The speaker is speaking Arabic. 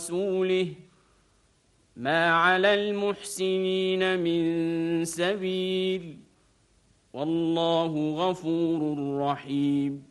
ورسوله ما على المحسنين من سبيل والله غفور رحيم.